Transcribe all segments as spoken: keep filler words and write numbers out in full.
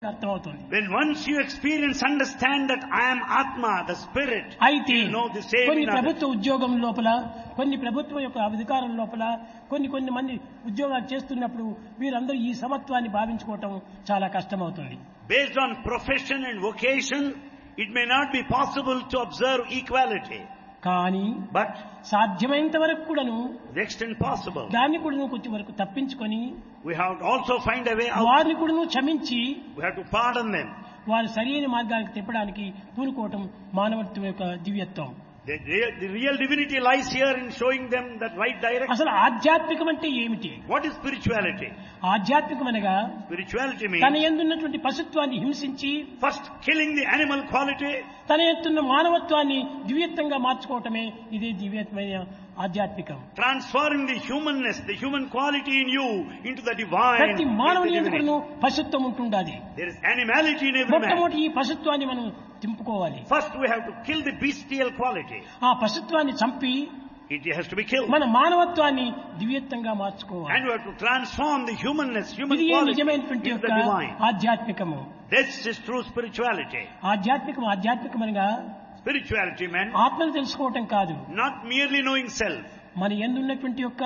అర్థమవుతుంది. When once you experience, understand that I am Atma, the spirit, అయితే you know the same కొన్ని in others. ప్రభుత్వ ఉద్యోగం లోపల, కొన్ని ప్రభుత్వం యొక్క అధికారం లోపల, కొన్ని కొన్ని మంది ఉద్యోగాలు చేస్తున్నప్పుడు వీరందరూ ఈ సమత్వాన్ని భావించుకోవటం చాలా కష్టమవుతుంది. Based on profession and vocation, it may not be possible to observe equality. కానీ But సాధ్యమైనంత వరకు కూడాను the extent possible, దాన్ని కూడా కొంచెం వరకు తప్పించుకొని we have to also find a way out. వారిని కూడా క్షమించి We have to pardon them. వారు సరైన మార్గానికి తిప్పడానికి పూనుకోవటం మానవత్వం యొక్క దివ్యత్వం. The real, the real divinity lies here in showing them that right direction. అసలు ఆధ్యాత్మికం అంటే ఏమిటి? What is spirituality? ఆధ్యాత్మికం అనగా Spirituality తన means యందున్నటువంటి పశుత్వాన్ని హింసించి first killing the animal quality, తన ఎత్తున్న మానవత్వాన్ని దివ్యత్వంగా మార్చుకోవటమే ఇదే దివ్యత్వమైన ఆధ్యాత్మికం. transferring the humanness, the human quality in you into the divine. ప్రతి into మానవుని the ఎందుకు divinity. పశుత్వం ఉంటుండాలి. There is animality in every man. మొట్టమొదటి ఈ పశుత్వాన్ని మనం తింపుకోవాలి. First we have to kill the bestial quality. ఆ పశుత్వాన్ని చంపి It has to be killed. మన మానవత్వాన్ని దివ్యత్వంగా మార్చుకోవాలి. And we have to transform the humanness, human ఇది ఏ quality నిజమైనటువంటి into యొక్క the divine. ఆధ్యాత్మికము. This is true spirituality. ఆధ్యాత్మికం ఆధ్యాత్మికం అనగా Spirituality meant ఆత్మను తెలుసుకోవటం కాదు, not merely knowing self. మన యందున్నటువంటి యొక్క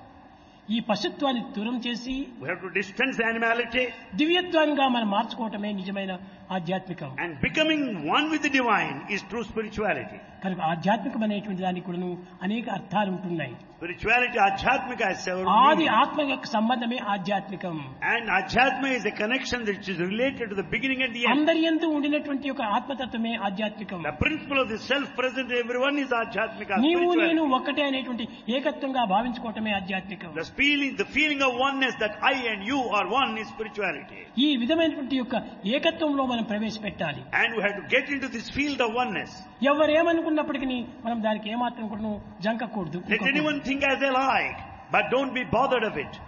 ఈ పశుత్వాన్ని దూరం చేసి We have to distance the animality దివ్యత్వంగా మనం మార్చుకోవటమే నిజమైన ఆధ్యాత్మికం. and becoming one with the divine is true spirituality. కనుక ఆధ్యాత్మికం అనేటువంటి దానికి కూడాను అనేక అర్థాలు ఉంటున్నాయి. Spirituality, Adhyatmika has several ఆది meanings. ఆత్మ యొక్క సంబంధమే ఆధ్యాత్మికం. And Adhyatma is a connection which is related to the beginning and the end. అందరి యందు ఉండినటువంటి యొక్క ఆత్మతత్వమే ఆధ్యాత్మికం. The principle of the self present in everyone is Adhyatmika. నీవు నేను Spirituality. ఒక్కటే అనేటువంటి ఏకత్వంగా భావించుకోవటమే ఆధ్యాత్మికం. The feeling, the feeling of oneness that I and you are one is spirituality. ఈ విధమైనటువంటి యొక్క ఏకత్వంలో మనం ప్రవేశపెట్టాలి. And we have to get into this field of oneness. ఎవరేమనుకున్నప్పటికీ మనం దానికి ఏమాత్రం కూడా జంకకూడదు. Let anyone think as they like, but don't be bothered of it.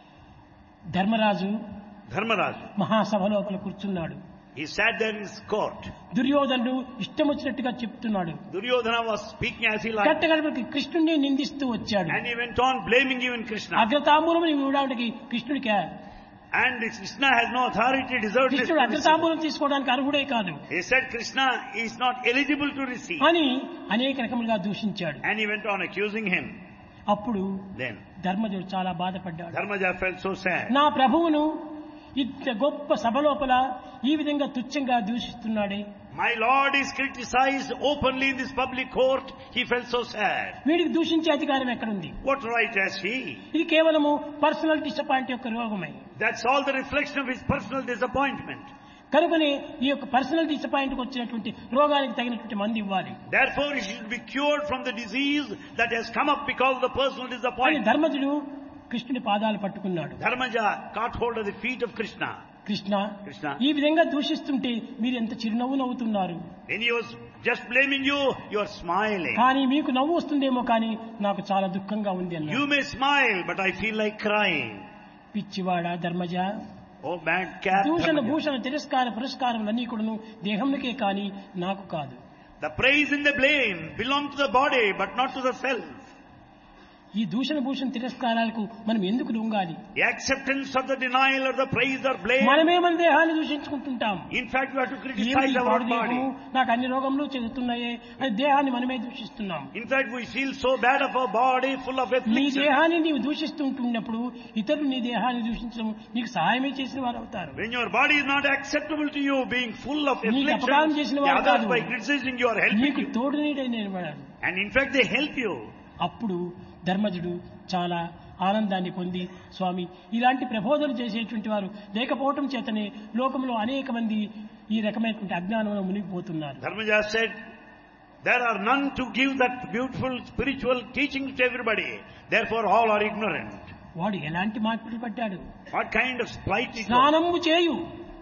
Dharmaraju Dharmaraj, మహాసభ లోపల కూర్చున్నాడు. he sat there in his court. దుర్యోధనుడు ఇష్టం వచ్చినట్టుగా చెప్తున్నాడు. Duryodhana was speaking as he liked. కట్టగడపడికి కృష్ణుడిని నిందిస్తూ వచ్చాడు. And he went on blaming even Krishna. అగ్రతాంబూలం ఇవ్వడానికి కృష్ణుడికి And Krishna has no authority, deserved this. కృష్ణుడు అగ్రతాంబూలం తీసుకోవడానికి అర్హుడే కాదు He said Krishna is not eligible to receive. అని అనేక రకములుగా దూషించాడు. And he went on accusing him. అప్పుడు Then ధర్మజుడు చాలా బాధపడ్డాడు. Dharmaja felt so sad. నా ప్రభువును ఇంత గొప్ప సభ లోపల ఈ విధంగా తుచ్చంగా దూషిస్తున్నాడే. My Lord is criticized openly in this public court. He felt so sad. వీడికి దూషించే అధికారం ఎక్కడుంది? What right has he? ఇది కేవలము పర్సనల్ డిసప్పాయింట్ యొక్క రోగమే. That's all the reflection of his personal disappointment. కనుకనే ఈ యొక్క పర్సనల్ డిసప్పాయింట్ వచ్చినటువంటి రోగానికి తగినటువంటి మందు ఇవ్వాలి. Therefore, he should be cured from the disease that has come up because of the personal అని disappointment. ధర్మజుడు కృష్ణుడి పాదాలు పట్టుకున్నాడు. Dharmaja caught hold of the feet of Krishna. Krishna Krishna. ఈ విధంగా దూషిస్తుంటే మీరు ఎంత చిరునవ్వు నవ్వుతున్నారు. When he was just blaming you, you are smiling. కానీ మీకు నవ్వు వస్తుందేమో కానీ నాకు చాలా దుఃఖంగా ఉంది అన్నాడు. You may smile, but I feel like crying. పిచ్చివాడా Dharmaja, Oh, bad cat. దూషణ Dharmaja. భూషణ తిరస్కార పురస్కారములన్నీ కూడాను దేహంకే కానీ నాకు కాదు. The praise and the blame belong to the body, but not to the self. ఈ దూషణ భూషణ తిరస్కారాలకు మనం ఎందుకు లొంగాలి? The acceptance of the denial or the praise or blame. మనమే మన దేహాన్ని దూషించుకుంటుంటాం. In fact, we have to ఏమిటి criticize ఈ our పాడు body. దేహము, నాకు అన్ని రోగములు చెందుతున్నాయే అని దేహాన్ని మనమే దూషిస్తున్నాం. In fact, we feel so bad of our body, full of నీ affliction. దేహాన్ని నీవు దూషిస్తుంటున్నప్పుడు ఇతరులు నీ దేహాన్ని దూషించడం నీకు సహాయమే చేసిన వారు అవుతారు. When your body is not acceptable to you, being full of నీకు అపకారం affliction, చేసిన the వారు others కాదు. by criticizing you are helping నీకు you. తోడు నీడైన వాడు. And in fact, they help you. అప్పుడు ధర్మజుడు చాలా ఆనందాన్ని పొంది, స్వామి ఇలాంటి ప్రబోధన చేసేటువంటి వారు లేకపోవటం చేతనే లోకంలో అనేక మంది ఈ రకమైనటువంటి అజ్ఞానంలో మునిగిపోతున్నారు. Dharmaja said, there are none to give that beautiful spiritual teaching to everybody. Therefore, all are ignorant. వాడు ఎలాంటి మార్పులు పడ్డాడు? What kind of plight it was? స్నానము చేయు,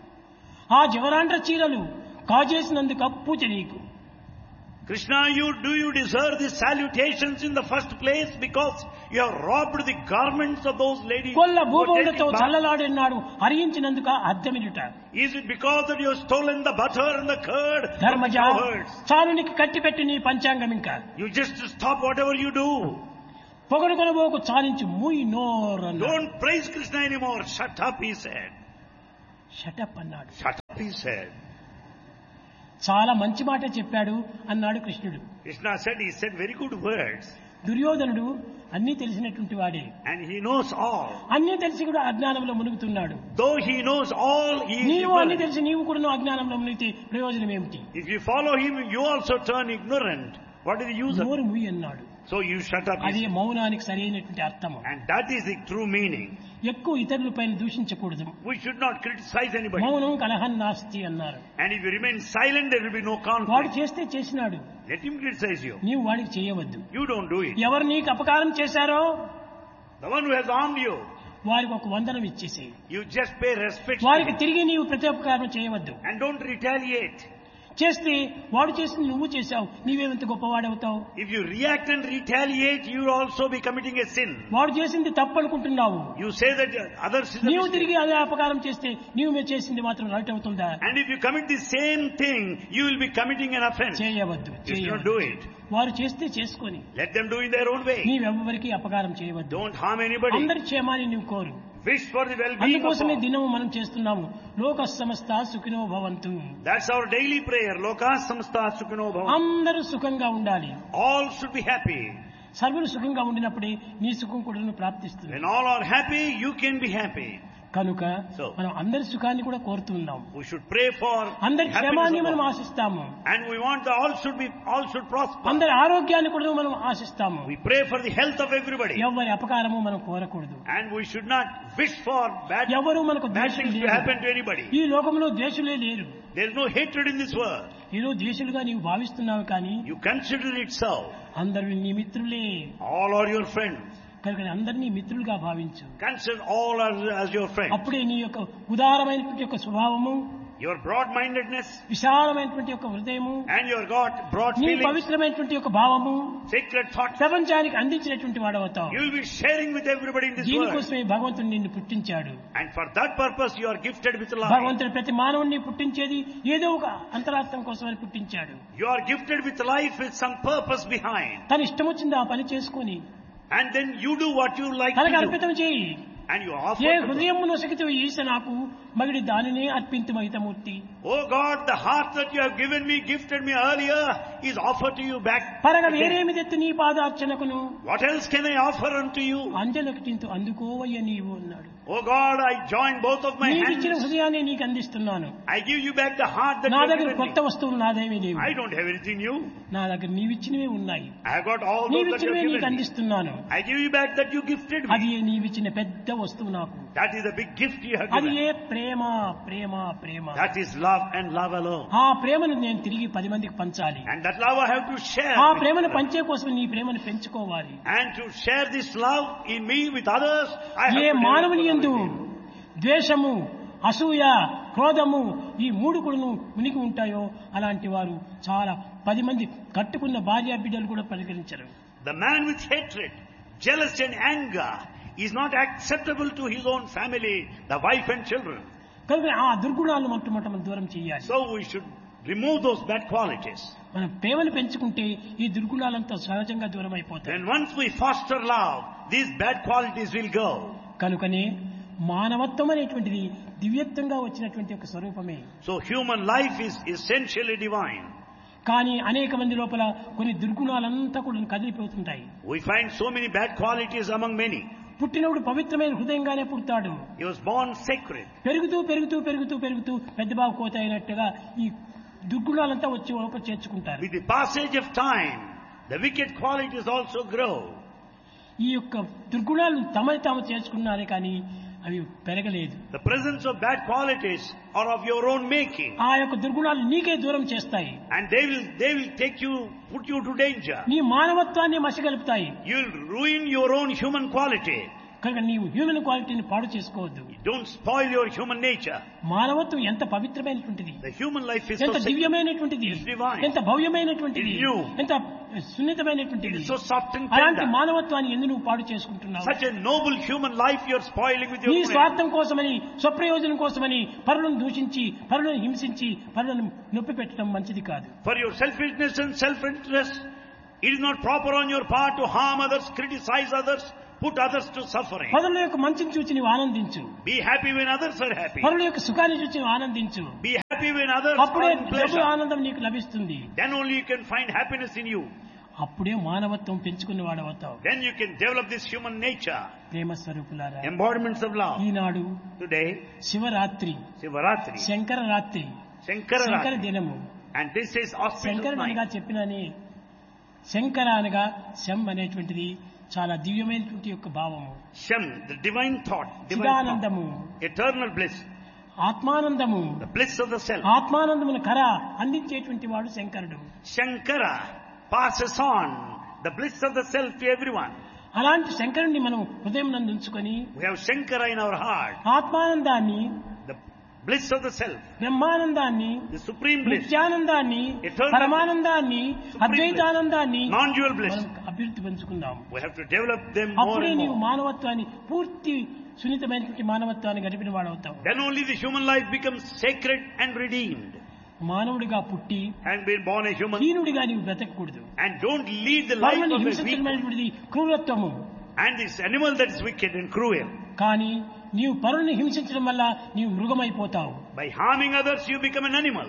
ఆ జవరాండ్ర చీరలు కాజేసినందుకు అప్పు నీకు. Krishna, you do you deserve these salutations in the first place because you have robbed the garments of those ladies? Kolla who were భూభౌలతో taking bath? చల్లలాడినాడు హరించినందుక అద్దమినుట. Is it because that you have stolen the butter and the curd from the Dharmaja cowherds? చాలు నీకు కట్టిపెట్టి నీ పంచాంగం ఇంకా You just stop whatever you do. పొగడు కొనబోకు చాలించు మూయి నోరన్న. Don't praise Krishna anymore. Shut up, he said. Shut up అన్నాడు. Shut up, he said. చాలా మంచి మాట చెప్పాడు అన్నాడు కృష్ణుడు. Krishna said, he said very good words. దుర్యోధనుడు అన్నీ తెలిసినటువంటి వాడే, And he knows all. అన్నీ తెలిసి కూడా అజ్ఞానంలో మునుగుతున్నాడు. Though he knows all, he is నీవు అన్ని ignorant. తెలిసి నీవు కూడా అజ్ఞానంలో మునిగితే ప్రయోజనం ఏమిటి? If you follow him, you also turn ignorant. What is the use of నోరు it? మూయి అన్నాడు. So you shut up. అది మౌనానికి సరైనటువంటి అర్థము. And that is the true meaning. ఎక్కువ ఇతరులపైన దూషించకూడదు. We should not criticize anybody. మౌనం కలహం నాస్తి అన్నారు. And if you remain silent, there will be no వాడు conflict. చేస్తే చేసినాడు, Let him criticize you. నీవు వాడికి చేయవద్దు. You don't do it. ఎవరు నీకు అపకారం చేశారో The one who has harmed you, వారికి ఒక వందనం ఇచ్చేసి you just pay respect to వారికి him. తిరిగి నీవు ప్రతి ఉపకారం చేయవద్దు. And don't retaliate. చేస్తే వాడు చేసింది నువ్వు చేశావు, నీవేమంత గొప్పవాడవుతావు. If you react and retaliate, you will also be committing a sin. వాడు చేసింది తప్పు అనుకుంటున్నావు, You say that others is a నీవు mistake. తిరిగి అదే అపకారం చేస్తే నీవు మీరు చేసింది మాత్రం రైట్ అవుతుందా? And if you commit the same thing, you will be committing an offense. చేయవద్దు, You should not చేయవద్దు. do it. వారు చేస్తే చేసుకొని Let them do in their own way. నీవెవ్వరికి అపకారం చేయవద్దు. Don't harm anybody. అందరి క్షేమాన్ని నువ్వు కోరు. Wish for the well-being of అందుకోసమే all. దినము మనం చేస్తున్నాము లోక సమస్త సుఖినో భవంతు. That's our daily prayer. Loka samasta sukhino bhavantu. అందరూ సుఖంగా ఉండాలి. All should be happy. సర్వులు సుఖంగా ఉండినప్పుడే నీ సుఖం కూడా ప్రాప్తిస్తుంది. When all are happy, you can be happy. కనుక So, మనం అందరి సుఖాన్ని కూడా కోరుతున్నాం. we should pray for అందరి happiness క్షేమాన్ని of మనం all. ఆశిస్తాము. And we want the all should be all should prosper. అందరి ఆరోగ్యాన్ని కూడా మనం ఆశిస్తాము. We pray for the health of everybody. ఎవరి అపకారము మనం కోరకూడదు. And we should not wish for bad, ఎవరు మనకు bad ద్వేషులు things to లేరు. happen to anybody. ఈ లోకంలో ద్వేషులే లేరు. There is no hatred in this world. ఏదో ద్వేషులుగా నీవు భావిస్తున్నావు కానీ You consider it so. అందరూ నీ మిత్రులే. All are your friends. కనుక అందరినీ మిత్రులుగా భావించు. Consider all as, as your friends. అప్పుడే నీ యొక్క ఉదారమైనటువంటి యొక్క స్వభావము, Your broad-mindedness విశాలమైనటువంటి యొక్క హృదయము, and your God broad నీ feelings, పవిత్రమైనటువంటి యొక్క భావము sacred thoughts. ప్రపంచానికి అందించినటువంటి వాడవుతావు. You will be sharing with everybody in this world. దీనికోసమే భగవంతుడు నిన్ను పుట్టించాడు. And for that purpose you are gifted with life. భగవంతుడు ప్రతి మానవుడిని పుట్టించేది ఏదో ఒక అంతరార్థం కోసమని పుట్టించాడు. You are gifted with life with some purpose behind. తన ఇష్టం వచ్చింది ఆ పని చేసుకొని And then you do what you like తనకు to do. అర్పితం చేయి. And you offer A to God. హృదయము నొసగితే ఈశ నాకు మగిడి దానినే అర్పింతు మహితమూర్తి. Oh God, the heart that you have given me, gifted me earlier, is offered to you back. పరగ again. వేరేమి తెత్తు నీ పాదార్చనకును What else can I offer unto you? అంజనకటింతు అందుకోవయ్య నీవు అన్నాడు. Oh God, I join both of my నీకిచ్చిన hands. హృదయాన్ని నీకు అందిస్తున్నాను. I give you back the heart that నా you have దగ్గర given కొత్త me. వస్తువులు నాదేమీ లేవు. I don't have anything new. నా దగ్గర నీవిచ్చినవే ఉన్నాయి. I have got all those that you నీవిచ్చినవే have నీకు given me. అందిస్తున్నాను. I give you back that you gifted అది me. ఏ నీవిచ్చిన పెద్ద వస్తువు నాకు. That is a big gift you have అది given. A Prema Prema Prema. That is love and love alone. ఆ ప్రేమను నేను తిరిగి పది మందికి పంచాలి. And that love I have to share. ఆ with ప్రేమను others. పంచే కోసం నీ ప్రేమను పెంచుకోవాలి. And to share this love in me with others, I have A to మానవుని share it యందు with you. ద్వేషము, అసూయ, క్రోధము ఈ మూడు కూడాను మునిగి ఉంటాయో అలాంటి వారు చాలా పది మంది కట్టుకున్న భార్య బిడ్డలు కూడా పరిగణించరు. The man with hatred, jealousy and anger is not acceptable to his own family, the wife and children. కనుక ఆ దుర్గుణాలను మొట్టమొదట మనం దూరం చేయాలి. So we should remove those bad qualities. మనం ప్రేమను పెంచుకుంటే ఈ దుర్గుణాలంతా సహజంగా దూరం అయిపోతాయి. Then once we foster love, these bad qualities will go. కనుకనే మానవత్వం అనేటువంటిది దివ్యత్వంగా వచ్చినటువంటి ఒక స్వరూపమే. So human life is essentially divine. కానీ అనేక మంది లోపల కొన్ని దుర్గుణాలంతా కూడా కదిలిపోతుంటాయి. We find so many bad qualities among many. పుట్టినప్పుడు పవిత్రమైన హృదయంగానే పుడతాడు. He was born sacred. పెరుగుతూ పెరుగుతూ పెరుగుతూ పెరుగుతూ పెద్ద బాబు కోత అయినట్టుగా ఈ దుర్గుణాలంతా వచ్చి లోపల చేర్చుకుంటారు. With the passage of time, the wicked qualities also grow. ఈ యొక్క దుర్గుణాలు తమని తాము చేర్చుకున్నారే కానీ అవి పెరగలేదు. The presence of bad qualities are of your own making. ఆ యొక్క దుర్గుణాలు నీకే దూరం చేస్తాయి. And they will, they will take you, put you to danger. నీ మానవత్వాన్ని మసిగలుపుతాయి. You will ruin your own human quality. కనుక నీవు హ్యూమన్ క్వాలిటీని పాడు చేసుకోవద్దు. Don't spoil your human nature. మానవత్వం ఎంత పవిత్రమైనటువంటిది, The human life is so ఎంత sacred. దివ్యమైనటువంటిది, It's divine. ఎంత భవ్యమైనటువంటిది, It's new. ఎంత సున్నితమైనటువంటిది. It is so soft and అలాంటి tender. మానవత్వాన్ని ఎందుకు నువ్వు పాడు చేసుకుంటున్నావు? Such a noble human life you are spoiling with your నీ own nature. స్వార్థం కోసమని, స్వప్రయోజనం కోసమని పరులను దూషించి, పరులను హింసించి, పరులను నొప్పి పెట్టడం మంచిది కాదు. For your selfishness and self-interest, it is not proper on your part to harm others, criticize others, put others to suffering. పరుల యొక్క మంచిని చూచి నీవు ఆనందించు. Be happy when others are happy. పరుల యొక్క సుఖాన్ని చూచి నీవు ఆనందించు. Be happy when others అప్పుడే are in pleasure. డబుల్ ఆనందం నీకు లభిస్తుంది. Then only you can find happiness in you. అప్పుడే మానవత్వం పెంచుకునే వాడవుతావు. Then you can develop this human nature. ప్రేమ స్వరూపులారా, Embodiments of love. Eenadu Today, Shivaratri, Sivaratri, Shankara రాత్రి, Shankara శంకర Ratri. దినము. And this is auspicious శంకరుడు అనగా night. చెప్పినని శంకర అనగా శం అనేటువంటిది చాలా దివ్యమైనటువంటి యొక్క భావము. Shem, the divine thought, divine thought, చిదానందము, eternal bliss, ఆత్మానందము, the bliss of the self. ఆత్మానందమును కర అందించేటువంటి వాడు శంకరుడు. Shankara passes on the bliss of the self to everyone. అలాంటి శంకరుణ్ణి మనం హృదయం నందు ఉంచుకొని We have Shankara in our heart, ఆత్మానందాన్ని, the bliss of the self, బ్రహ్మానందాన్ని, the supreme bliss, నిత్యానందాన్ని, Eternal పరమానందాన్ని, Supreme అద్వైతానందాన్ని non-dual bliss. మనం అభివృద్ధి పెంచుకుందాం. We have to develop them more అప్పుడే and నీవు more. మానవత్వాన్ని పూర్తి సున్నితమైనటువంటి మానవత్వాన్ని గడిపిన వాడవుతావు. Then only the human life becomes sacred and redeemed. మానవుడిగా పుట్టి And being born a human. హీనుడిగా నీవు బ్రతకూడదు. And don't lead the life పరులను of a weak. హింసించమైనటువంటిది క్రూరత్వము. And this animal that is wicked and cruel. కానీ నీవు పరులను హింసించడం వల్ల నీవు మృగమైపోతావు. By harming others, you become an animal.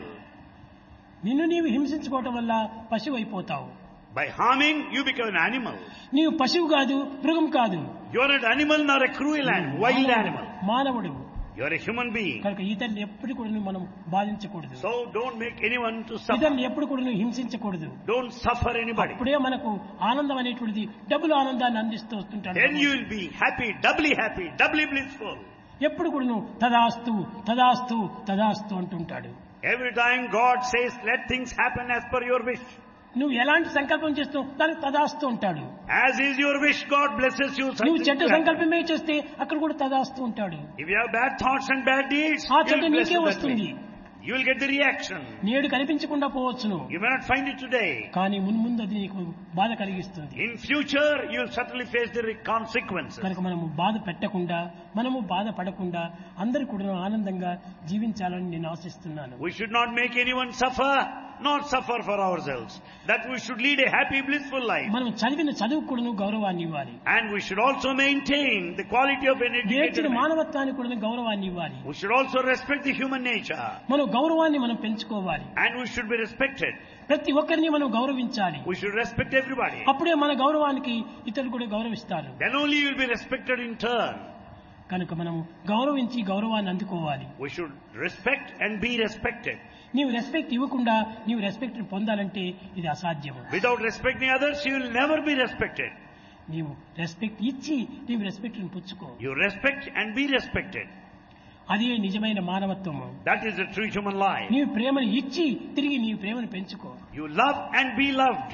నిన్ను నీవు హింసించుకోవటం వల్ల పశువు అయిపోతావు. By harming, you become an animal. నీవు పశువు కాదు, మృగం కాదు. You are not an animal nor a cruel animal, wild animal. మానవుడు. You are a human being. కనుక ఇతరులు ఎప్పుడు కూడా మనం బాధించకూడదు. So don't make anyone to suffer. ఇతరులు ఎప్పుడు కూడా హింసించకూడదు. Don't suffer anybody. అప్పుడే మనకు ఆనందం అనేటువంటిది డబుల్ ఆనందాన్ని అందిస్తూ వస్తుంటాడు. Then you will be happy, doubly happy, doubly blissful. ఎప్పుడు కూడా తదాస్తు తదాస్తు తదాస్తు అంటుంటాడు. Every time God says, let things happen as per your wish. నువ్వు ఎలాంటి సంకల్పం చేస్తావు దానికి తదాస్తు ఉంటాడు. As is your wish, God blesses you. నువ్వు చెడ్డ సంకల్పమే చేస్తే అక్కడ కూడా తదాస్తు ఉంటాడు. If you have bad thoughts and bad deeds, ఆ you చెడ్డ will bless నీకే it that వస్తుంది. way. You will get the reaction. నేడు కనిపించకుండా పోవచ్చును, You may not find it today. కానీ మున్ముందు అది నీకు బాధ కలిగిస్తుంది. In future, you will certainly face the consequences. కనుక మనము బాధ పెట్టకుండా, మనము బాధ పడకుండా అందరూ కూడా ఆనందంగా జీవించాలని నేను ఆశిస్తున్నాను. We should not make anyone suffer, not suffer for ourselves. That we should lead a happy, blissful life. మనం చదివిన చదువు కూడా గౌరవాన్ని ఇవ్వాలి. And we should also maintain the quality of an educated నేర్చిన man. మానవత్వానికి కూడా గౌరవాన్ని ఇవ్వాలి. We should also respect the human nature. మనం గౌరవాన్ని మనం పెంచుకోవాలి. And we should be respected. ప్రతి ఒక్కరిని మనం గౌరవించాలి. We should respect everybody. అప్పుడే మన గౌరవానికి ఇతరులు కూడా గౌరవిస్తారు. Then only you will be respected in turn. కనుక మనం గౌరవించి గౌరవాన్ని అందుకోవాలి. We should respect and be respected. నీవు రెస్పెక్ట్ ఇవ్వకుండా నీవు రెస్పెక్ట్ పొందాలంటే ఇది అసాధ్యము. Without respecting others, you will never be respected. నీవు రెస్పెక్ట్ ఇచ్చి నీవు రెస్పెక్ట్ పుచ్చుకో. You respect and be respected. అదే నిజమైన మానవత్వము. That is the true human life. నీవు ప్రేమను ఇచ్చి తిరిగి నీవు ప్రేమను పెంచుకో. You love and be loved.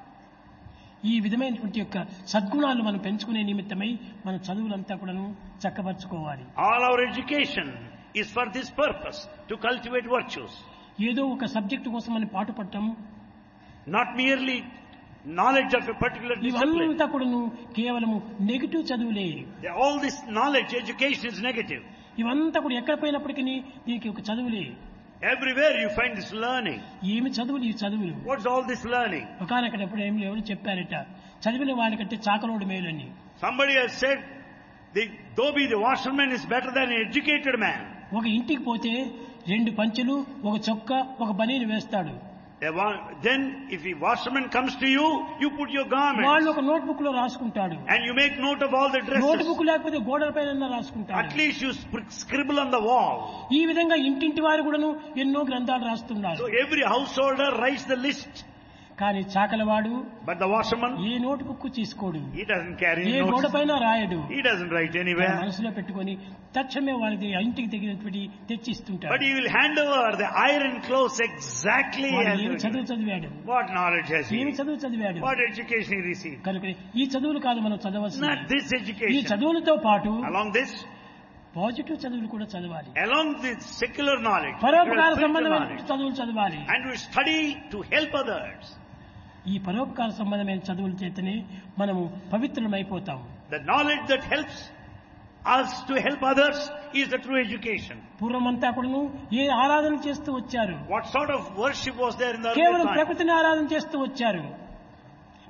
ఈ విధమైనటువంటి యొక్క సద్గుణాలు మనం పెంచుకునే నిమిత్తమై మన చదువులంతా కూడాను చక్కబరుచుకోవాలి. All our education is for this purpose, to cultivate virtues. ఏదో ఒక సబ్జెక్టు కోసం మనం పాటుపడటం, Not merely knowledge of a particular discipline. ఇవంతా కూడాను కేవలము negative చదువులే. All this knowledge, education is negative. ఇవంతా కూడా ఎక్కడ పోయినప్పటికీ దీనికి ఒక చదువులే. Everywhere you find this learning. ఏమి చదువులు ఈ చదువులు? What's all this learning? ఒకనక్కడ ఎప్పుడు ఏమి ఎవరు చెప్పారట, చదివిన వాడికంటే చాకలోడు మేలని. Somebody has said, the, though be the washerman is better than an educated man. ఒక ఇంటికి పోతే రెండు పంచెలు, ఒక చొక్క, ఒక బనీని వేస్తాడు. Then if a washerman comes to you, you put your garment. వాళ్ళు ఒక నోట్ బుక్ లో రాసుకుంటాడు. And you make note of all the note dresses. Book లేకపోతే గోడల పైన రాసుకుంటాడు. At least you sp- scribble on the wall. ఈ విధంగా ఇంటింటి వారు కూడాను ఎన్నో గ్రంథాలు రాస్తున్నారు. So every householder writes the list. కానీ చాకలవాడు But the washerman, a note book తీసుకోడు, he doesn't carry ఏ గోడ notes. పైన రాయడు. He doesn't write తన anywhere. మనసులో పెట్టుకొని తక్షణమే వారికి ఇంటికి తగినటువంటి తెచ్చిస్తుంటాడు. But he will hand over the iron clothes exactly వాడు as ఏమి written. చదువు చదివాడు, What knowledge has ఏమి he? చదువు చదివాడు. What education he received? కనుక ఈ చదువులు కాదు మనం Not చదవాల్సింది. this ఈ education. చదువులతో పాటు Along this, పాజిటివ్ చదువులు కూడా చదవాలి. along this secular knowledge, పరోపకార spiritual సంబంధమైన knowledge, చదువులు చదవాలి. and we study to help others. ఈ పరోపకార సంబంధమైన చదువుల చేతనే మనము పవిత్రమైపోతాం. The knowledge that helps us to help others is the true education. పూర్వమంతా కూడాను ఏ ఆరాధన చేస్తూ వచ్చారు? What sort of worship was there in the earlier కేవలం time? ప్రకృతిని ఆరాధన చేస్తూ వచ్చారు.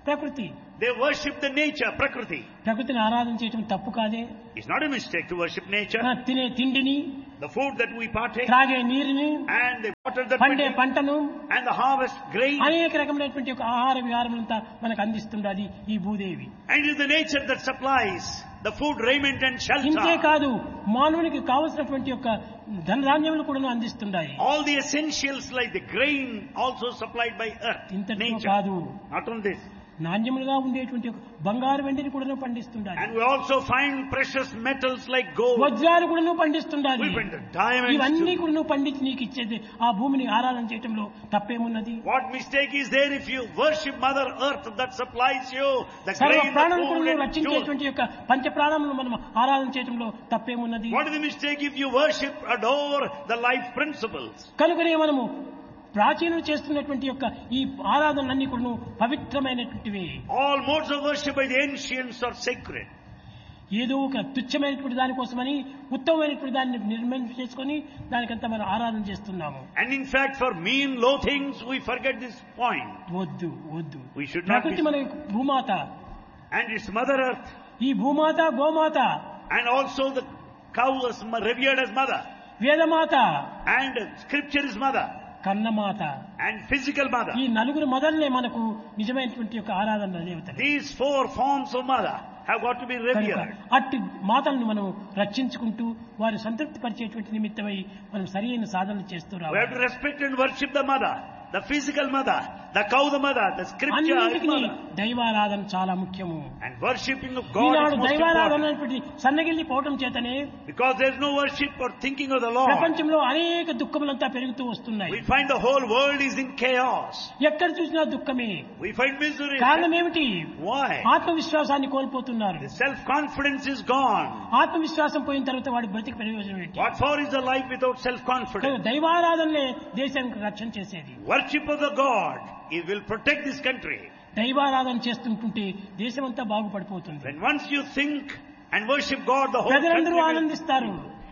ప్రకృతి. They worship the nature, Prakriti. ప్రకృతిని ఆరాధన చేయటం తప్పు కాదే. It's not a mistake to worship nature. ఆ, తినే తిండిని, The food that we partake, త్రాగే నీరుని, and the water that we పండే drink, పంటను, and the harvest grain. అనేక రకమైనటువంటి ఒక ఆహార విహారములంతా మనకు అందిస్తుండది ఈ Bhudevi. And it is the nature that supplies the food, raiment and ఇంతే shelter. కాదు, మానవునికి కావలసినటువంటి యొక్క ధనధాన్యములు కూడా అందిస్తున్నాయి. All the essentials like the grain also supplied by earth, ఇంతటితో nature. కాదు, Not on this. నాణ్యములుగా ఉండేటువంటి ఒక బంగారు వెండిని కూడా పండిస్తుండాలి. And we also find precious metals like gold. వజ్రాలు కూడా పండిస్తుండాలి. We find the diamonds ఇవన్నీ too. కూడా పండించి నీకు ఇచ్చేది ఆ భూమిని ఆరాధన చేయటంలో తప్పేమున్నది? What mistake is there if you worship Mother Earth that supplies you the సర్వ grain, the ప్రాణులను food కూడా and jewels? రక్షించేటువంటి యొక్క పంచ ప్రాణములను మనం ఆరాధన చేయటంలో తప్పేమున్నది? What is the mistake if you worship, adore the life principles? కనుకనే మనము ప్రాచీనులు చేస్తున్నటువంటి యొక్క ఈ ఆరాధనలన్నీ కూడా పవిత్రమైనటువంటివి. All modes of worship by the ancients are sacred. ఏదో ఒక తుచ్చమైనటువంటి దానికోసమని ఉత్తమమైనటువంటి దాన్ని నిర్మాణం చేసుకొని దానికంతా మనం ఆరాధన చేస్తున్నాము. And in fact, for mean, low things, we forget this point. వద్దు వద్దు. We should not ప్రకృతి be- మన భూమాత, And it's Mother Earth, ఈ భూమాత గోమాత, and also the cow is ma- revered as mother, Vedamata, and scripture is mother, కన్నమాత. and physical mother. ఈ నలుగురు మొదలనే మనకు నిజమైనటువంటి యొక్క ఆరాధన దేవతలు. These four forms of mother have got to be కనుక revered. అట్టి మాతలను మనం రక్షించుకుంటూ వారి సంతృప్తి పరిచేటువంటి నిమిత్తమై మనం సరైన సాధనలు చేస్తూ We have రావాలి. to respect and worship the mother, the physical mother, the cow the mother, the scripture is అన్నింటికి mother. దైవారాధన చాలా ముఖ్యము. And worshipping of God Eenadu is most దైవారాధన important. అనేటువంటి సన్నగిల్లి పోవటం చేతనే Because there is no worship or thinking of the Lord. ప్రపంచంలో అనేక దుఃఖములంతా పెరుగుతూ వస్తున్నాయి. We find the whole world is in chaos. ఎక్కడ చూసినా దుఃఖమే. We find misery. కారణం ఏమిటి? Why? ఆత్మవిశ్వాసాన్ని కోల్పోతున్నారు. The self-confidence is gone. ఆత్మవిశ్వాసం పోయిన తర్వాత వాడి బ్రతికి ప్రయోజనం ఏంటి? What for is a life without కనుక self-confidence? దైవారాధనలే దేశానికి రక్షణ చేసేది. Worship of the God, it will protect this country. దైవారాధన చేస్తుంటుంటే దేశమంతా బాగుపడిపోతుంది. When once you think and worship God, the whole country ప్రజలందరూ will, ఆనందిస్తారు.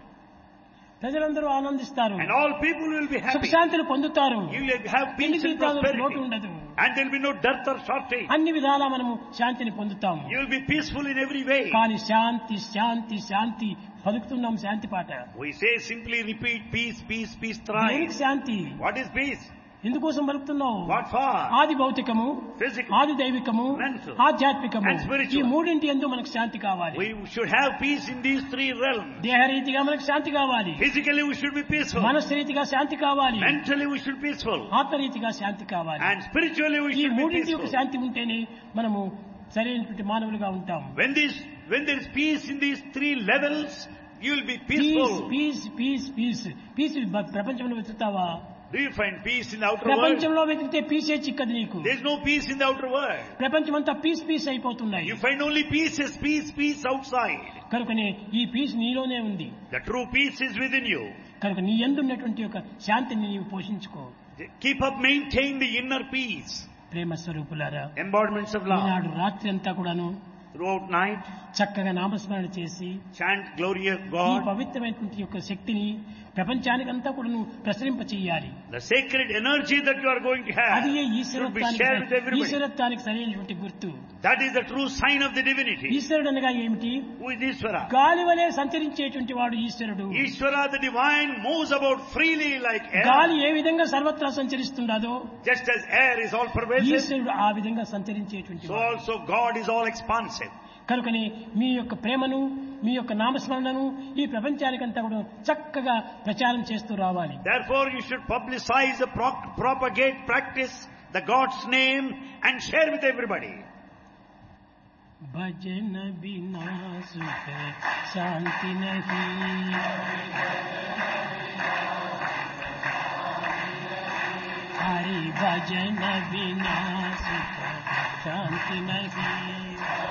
ప్రజలందరూ ఆనందిస్తారు. and all people will be happy. సుఖశాంతులు పొందుతారు. You will have peace and లోటు prosperity. ఉండదు. And there will be no dearth or shortage. అన్ని విధాలా మనము శాంతిని పొందుతాము. You will be peaceful in every way. కానీ శాంతి శాంతి శాంతి పలుకుతున్నాం శాంతి పాట. We say simply repeat peace, peace, peace దేనికి thrice. Shanti? What is peace? ఎందుకోసం పలుకుతున్నావు? What for? ఆది భౌతికము, Physical. ఆది దైవికము, Mental. ఆధ్యాత్మికము, And spiritual. ఈ మూడింటి యందు మనకు శాంతి కావాలి. We should have peace in these three realms. దేహరీతిగా మనకు శాంతి కావాలి. Physically we should be peaceful. మనస్సురీతిగా శాంతి కావాలి. Mentally we should be peaceful. ఆత్మరీతిగా శాంతి కావాలి. And spiritually we ఈ should be మూడింటి యొక్క peaceful. శాంతి ఉంటేనే మనము సరైనటువంటి మానవులుగా ఉంటాం. When this, when there is peace in these three levels, you will be piece peaceful. Piece piece piece piece ప్రపంచంలో వెతుకుతావా? Do you find peace in the outer world? ప్రపంచంలో వెతికితే పీసే చిక్కదు నీకు. There is no peace in the outer world. ప్రపంచమంతా piece piece అయిపోతున్నాయి. You find only pieces, peace, peace outside. కనుకనే ఈ పీస్ నీలోనే ఉంది. The true peace is within you. కనుక నీ యందు ఉన్నటువంటి యొక్క శాంతిని నీవు పోషించుకో. Keep up, maintain the inner peace. ప్రేమ స్వరూపులారా, Embodiments of love. ఈనాడు రాత్రి అంతా కూడాను Throughout night, చక్కగా నామస్మరణ చేసి chant glory of ఈ God. పవిత్రమైనటువంటి యొక్క శక్తిని ప్రపంచానికంతా కూడాను ప్రసరింప చెయ్యాలి. The sacred energy that you are going to have అది ఏ should be ఈశ్వరత్వానికి shared with everybody. ఈశ్వరత్వానికి సరైనటువంటి గుర్తు. That is the true sign of the divinity. ఈశ్వరుడు అనగా ఏమిటి? Who is Ishvara? గాలి వలె సంచరించేటువంటి వాడు ఈశ్వరుడు. Ishvara, the divine, moves about freely like గాలి air. ఏ విధంగా సర్వత్రా సంచరిస్తుండదో Just as air is all pervasive, ఈశ్వరుడు ఆ విధంగా సంచరించేటువంటి so వాడు. also God is all expansive. కనుకని మీ యొక్క ప్రేమను, మీ యొక్క నామస్మరణను ఈ ప్రపంచానికంతా కూడా చక్కగా ప్రచారం చేస్తూ రావాలి. Therefore you should publicize, the pro- propagate, practice the God's name and share with everybody. భజన బినా సుఖ శాంతి నహీ, హరి భజన బినా సుఖ శాంతి నహీ.